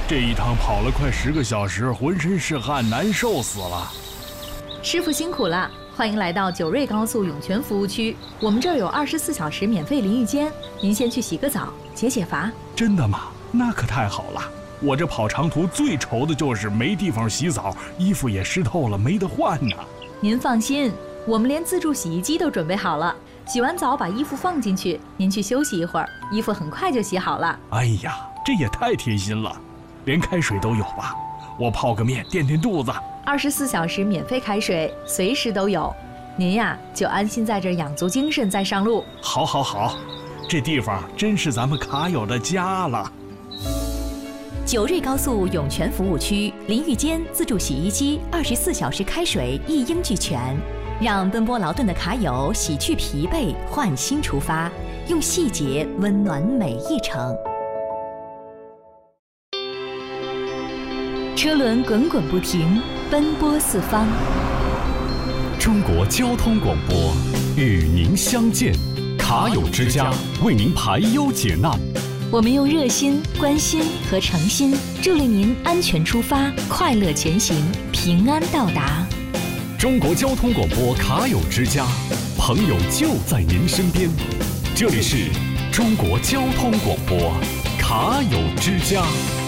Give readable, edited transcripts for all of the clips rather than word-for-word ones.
这一趟跑了快10个小时，浑身是汗，难受死了。 师傅辛苦了，欢迎来到九瑞高速涌泉服务区。我们这儿有24小时免费淋浴间，您先去洗个澡，解解乏。 真的吗？那可太好了。我这跑长途最愁的就是没地方洗澡，衣服也湿透了，没得换呢。 您放心，我们连自助洗衣机都准备好了。洗完澡把衣服放进去，您去休息一会儿，衣服很快就洗好了。 哎呀，这也太贴心了，连开水都有吧？我泡个面垫垫肚子。 24小时免费开水，随时都有。您呀，就安心在这养足精神再上路。 好，好，好，这地方真是咱们卡友的家了。 九瑞高速涌泉服务区，淋浴间、自助洗衣机、24小时开水一应俱全，让奔波劳顿的卡友洗去疲惫，焕新出发，用细节温暖每一程。车轮滚滚不停，奔波四方。 中国交通广播与您相见，卡友之家为您排忧解难。 我们用热心、关心和诚心，助力您安全出发，快乐前行，平安到达。 中国交通广播卡友之家，朋友就在您身边。这里是中国交通广播卡友之家。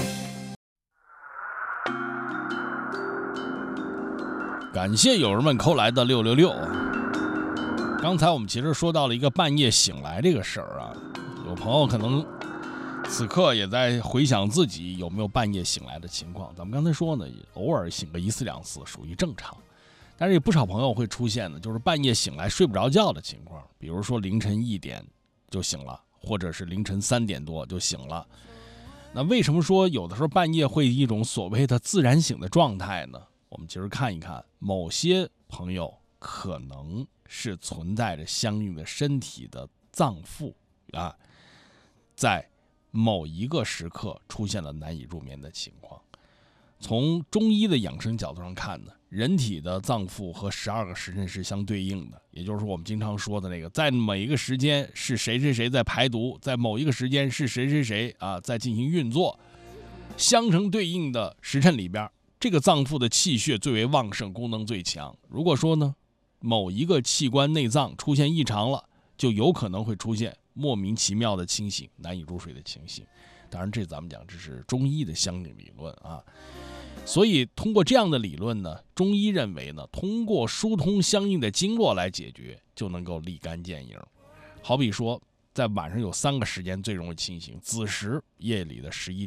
感谢友人们扣来的666。刚才我们其实说到了一个半夜醒来这个事儿啊，有朋友可能此刻也在回想自己有没有半夜醒来的情况。咱们刚才说呢，偶尔醒个1次2次属于正常，但是有不少朋友会出现的就是半夜醒来睡不着觉的情况，比如说凌晨1点就醒了，或者是凌晨3点多就醒了。那为什么说有的时候半夜会一种所谓的自然醒的状态呢？我们其实看一看，某些朋友可能是存在着相应的身体的脏腑啊，在某一个时刻出现了难以入眠的情况。从中医的养生角度上看呢，人体的脏腑和12个时辰是相对应的，也就是我们经常说的那个，在每一个时间是谁谁谁在排毒，在某一个时间是谁谁谁啊在进行运作，相成对应的时辰里边，这个脏腑的气血最为旺盛，功能最强。如果说呢，某一个器官内脏出现异常了，就有可能会出现莫名其妙的清醒、难以入睡的情形。当然，这咱们讲这是中医的相应理论啊。所以通过这样的理论呢，中医认为呢，通过疏通相应的经络来解决，就能够立竿见影。好比说，在晚上有3个时间最容易清醒：子时夜里的11